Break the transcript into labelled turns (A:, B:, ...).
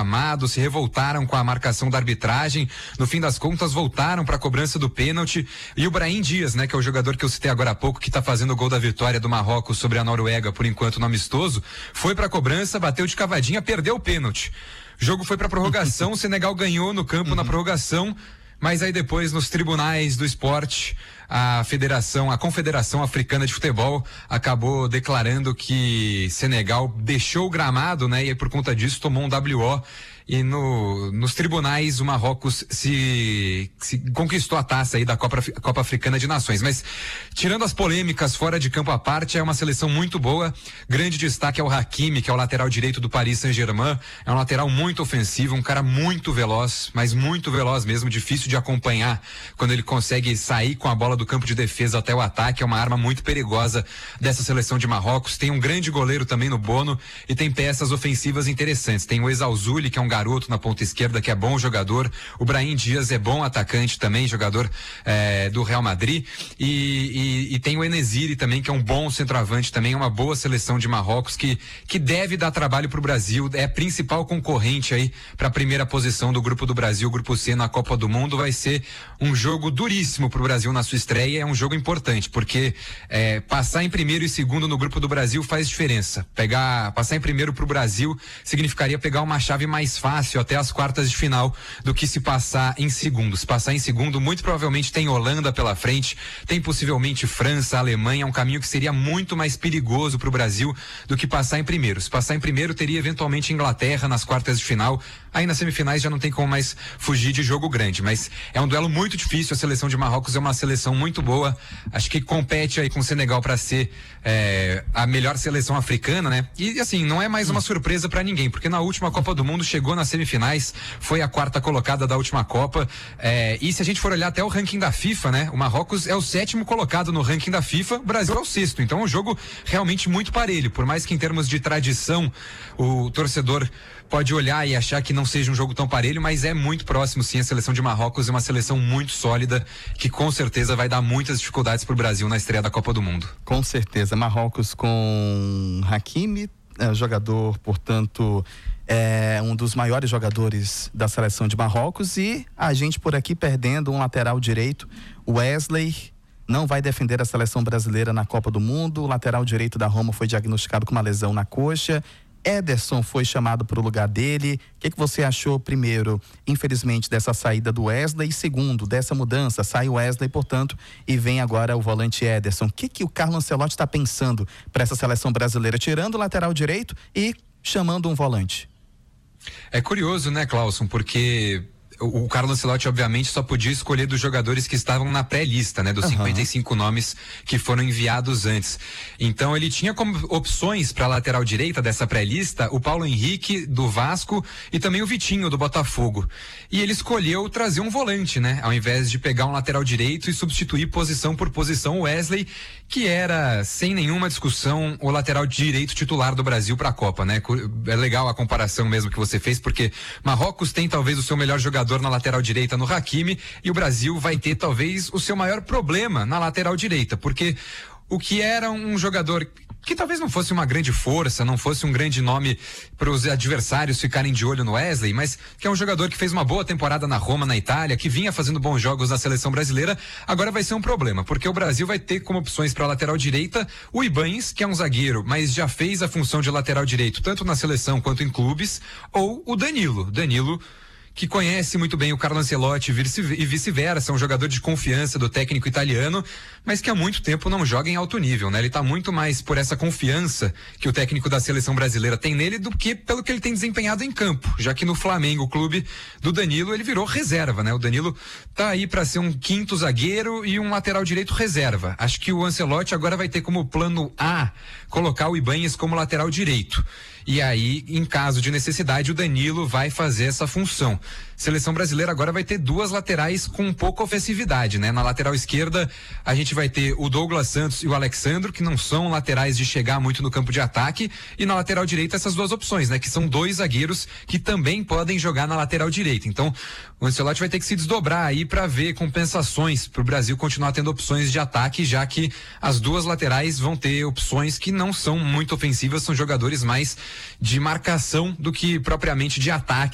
A: gramado, se revoltaram com a marcação da arbitragem. No fim das contas, voltaram para a cobrança do pênalti. E o Brahim Dias, né, que é o jogador que eu citei agora há pouco, que está fazendo o gol da vitória do Marrocos sobre a Noruega, por enquanto no amistoso, foi para a cobrança, bateu de cavadinha, perdeu o pênalti. O jogo foi para prorrogação, o Senegal ganhou no campo na prorrogação, mas aí depois nos tribunais do esporte, a Confederação Africana de Futebol acabou declarando que Senegal deixou o gramado, né? E aí, por conta disso tomou um WO. E nos tribunais o Marrocos se conquistou a taça aí da Copa Africana de Nações. Mas tirando as polêmicas fora de campo à parte, é uma seleção muito boa. Grande destaque é o Hakimi, que é o lateral direito do Paris Saint-Germain. É um lateral muito ofensivo, um cara muito veloz, mas muito veloz mesmo, difícil de acompanhar quando ele consegue sair com a bola do campo de defesa até o ataque. É uma arma muito perigosa dessa seleção de Marrocos. Tem um grande goleiro também no Bono e tem peças ofensivas interessantes. Tem o Ezauzuli, que é um garoto na ponta esquerda, que é bom jogador. O Brahim Dias é bom atacante também, jogador do Real Madrid. E tem o Enesiri também, que é um bom centroavante também, uma boa seleção de Marrocos que deve dar trabalho pro Brasil. É a principal concorrente aí para a primeira posição do grupo do Brasil, grupo C na Copa do Mundo. Vai ser um jogo duríssimo pro Brasil na sua estreia. É um jogo importante, porque passar em primeiro e segundo no grupo do Brasil faz diferença. Passar em primeiro pro Brasil significaria pegar uma chave mais fácil até as quartas de final do que se passar em segundo. Se passar em segundo, muito provavelmente tem Holanda pela frente, tem possivelmente França, Alemanha, um caminho que seria muito mais perigoso pro Brasil do que passar em primeiro. Se passar em primeiro, teria eventualmente Inglaterra nas quartas de final. Aí nas semifinais já não tem como mais fugir de jogo grande, mas é um duelo muito difícil. A seleção de Marrocos é uma seleção muito boa, acho que compete aí com o Senegal para ser a melhor seleção africana, né? E assim, não é mais uma surpresa para ninguém, porque na última Copa do Mundo chegou nas semifinais, foi a quarta colocada da última Copa, e se a gente for olhar até o ranking da FIFA, né? O Marrocos é o 7º colocado no ranking da FIFA, o Brasil é o 6º, então é um jogo realmente muito parelho, por mais que em termos de tradição o torcedor pode olhar e achar que não seja um jogo tão parelho, mas é muito próximo sim. A seleção de Marrocos é uma seleção muito sólida, que com certeza vai dar muitas dificuldades pro Brasil na estreia da Copa do Mundo.
B: Com certeza, Marrocos com Hakimi, jogador, portanto, é um dos maiores jogadores da seleção de Marrocos, e a gente por aqui perdendo um lateral direito, Wesley não vai defender a seleção brasileira na Copa do Mundo. O lateral direito da Roma foi diagnosticado com uma lesão na coxa. Ederson foi chamado para o lugar dele. O que você achou, primeiro, infelizmente, dessa saída do Wesley, e segundo, dessa mudança? Sai o Wesley, portanto, e vem agora o volante Ederson. O que o Carlo Ancelotti está pensando para essa seleção brasileira, tirando o lateral direito e chamando um volante?
A: É curioso, né, Clauson, porque o Carlo Ancelotti, obviamente, só podia escolher dos jogadores que estavam na pré-lista, né? Dos 55 nomes que foram enviados antes. Então, ele tinha como opções para a lateral direita dessa pré-lista o Paulo Henrique, do Vasco, e também o Vitinho, do Botafogo. E ele escolheu trazer um volante, né? Ao invés de pegar um lateral direito e substituir posição por posição o Wesley, que era, sem nenhuma discussão, o lateral direito titular do Brasil para a Copa, né? É legal a comparação mesmo que você fez, porque Marrocos tem talvez o seu melhor jogador na lateral direita no Hakimi, e o Brasil vai ter talvez o seu maior problema na lateral direita, porque o que era um jogador que talvez não fosse uma grande força, não fosse um grande nome para os adversários ficarem de olho no Wesley, mas que é um jogador que fez uma boa temporada na Roma, na Itália, que vinha fazendo bons jogos na seleção brasileira, agora vai ser um problema, porque o Brasil vai ter como opções para a lateral direita o Ibañez, que é um zagueiro, mas já fez a função de lateral direito tanto na seleção quanto em clubes, ou o Danilo, que conhece muito bem o Carlo Ancelotti e vice-versa, é um jogador de confiança do técnico italiano, mas que há muito tempo não joga em alto nível, né? Ele tá muito mais por essa confiança que o técnico da seleção brasileira tem nele do que pelo que ele tem desempenhado em campo, já que no Flamengo, o clube do Danilo, ele virou reserva, né? O Danilo tá aí para ser um quinto zagueiro e um lateral direito reserva. Acho que o Ancelotti agora vai ter como plano A colocar o Ibañez como lateral direito. E aí, em caso de necessidade, o Danilo vai fazer essa função. Seleção brasileira agora vai ter duas laterais com pouca ofensividade, né? Na lateral esquerda, a gente vai ter o Douglas Santos e o Alexandro, que não são laterais de chegar muito no campo de ataque, e na lateral direita essas duas opções, né? Que são dois zagueiros que também podem jogar na lateral direita. Então, o Ancelotti vai ter que se desdobrar aí para ver compensações para o Brasil continuar tendo opções de ataque, já que as duas laterais vão ter opções que não são muito ofensivas, são jogadores mais de marcação do que propriamente de ataque.